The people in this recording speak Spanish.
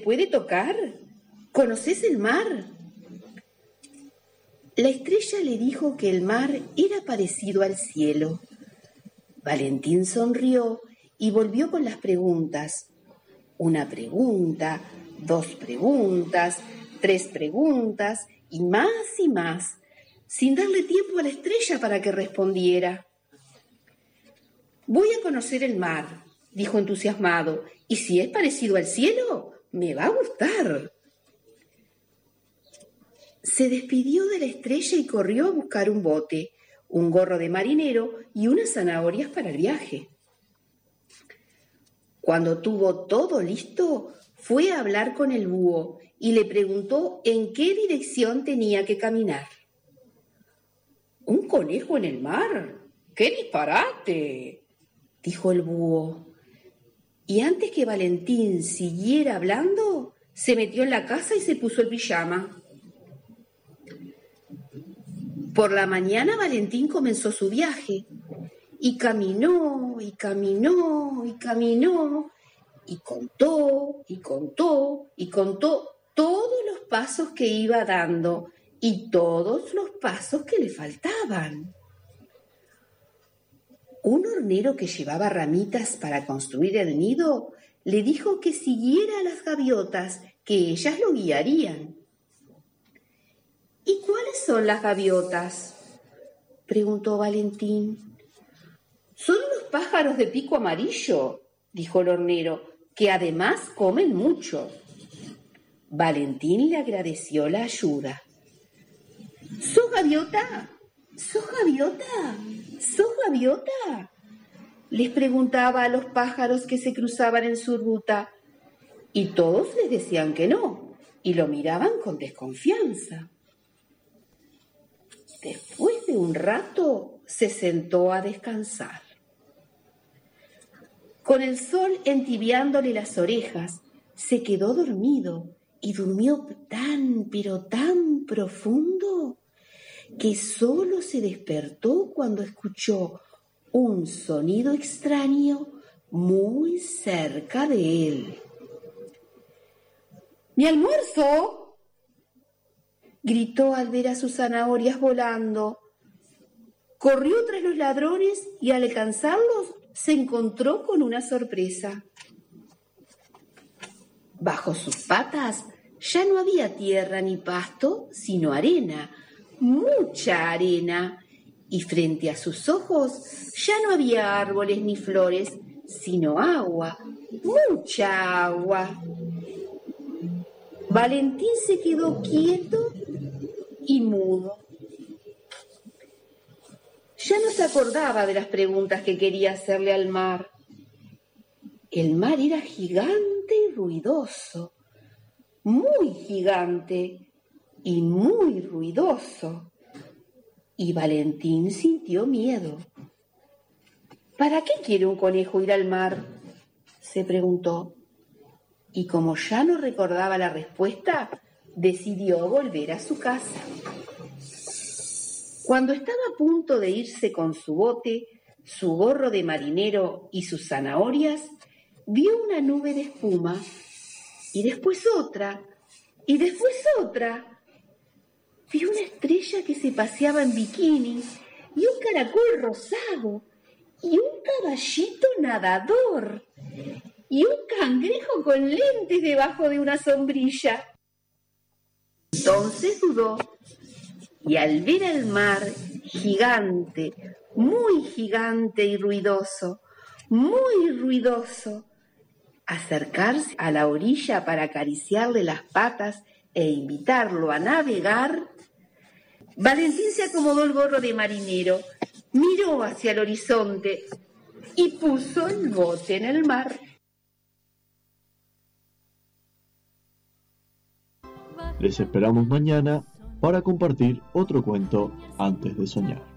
puede tocar? ¿Conoces el mar? La estrella le dijo que el mar era parecido al cielo. Valentín sonrió y volvió con las preguntas. 1 pregunta, 2 preguntas, 3 preguntas y más, sin darle tiempo a la estrella para que respondiera. Voy a conocer el mar, dijo entusiasmado, y si es parecido al cielo, me va a gustar. Se despidió de la estrella y corrió a buscar un bote, un gorro de marinero y unas zanahorias para el viaje. Cuando tuvo todo listo, fue a hablar con el búho y le preguntó en qué dirección tenía que caminar. ¿Un conejo en el mar? ¡Qué disparate!, dijo el búho. Y antes que Valentín siguiera hablando, se metió en la casa y se puso el pijama. Por la mañana Valentín comenzó su viaje y caminó, y contó todos los pasos que iba dando y todos los pasos que le faltaban. Un hornero que llevaba ramitas para construir el nido le dijo que siguiera a las gaviotas, que ellas lo guiarían. ¿Y cuáles son las gaviotas?, preguntó Valentín. Son unos pájaros de pico amarillo, dijo el hornero, que además comen mucho. Valentín le agradeció la ayuda. ¿Sos gaviota? ¿Sos gaviota? ¿Sos gaviota?, les preguntaba a los pájaros que se cruzaban en su ruta, y todos les decían que no, y lo miraban con desconfianza. Después de un rato se sentó a descansar. Con el sol entibiándole las orejas, se quedó dormido y durmió pero tan profundo que solo se despertó cuando escuchó un sonido extraño muy cerca de él. ¡Mi almuerzo!, gritó al ver a sus zanahorias volando. Corrió tras los ladrones y al alcanzarlos se encontró con una sorpresa. Bajo sus patas ya no había tierra ni pasto, sino arena, mucha arena, y frente a sus ojos ya no había árboles ni flores, sino agua, mucha agua. Valentín se quedó quieto y mudo. Ya no se acordaba de las preguntas que quería hacerle al mar. El mar era gigante y ruidoso, muy gigante y muy ruidoso. Y Valentín sintió miedo. ¿Para qué quiere un conejo ir al mar?, se preguntó. Y como ya no recordaba la respuesta, decidió volver a su casa. Cuando estaba a punto de irse con su bote, su gorro de marinero y sus zanahorias, vio una nube de espuma, y después otra, y después otra. Vio una estrella que se paseaba en bikini, y un caracol rosado, y un caballito nadador, y un cangrejo con lentes debajo de una sombrilla. Entonces dudó, y al ver al mar gigante, muy gigante y ruidoso, muy ruidoso, acercarse a la orilla para acariciarle las patas e invitarlo a navegar, Valentín se acomodó el gorro de marinero, miró hacia el horizonte y puso el bote en el mar. Les esperamos mañana para compartir otro cuento antes de soñar.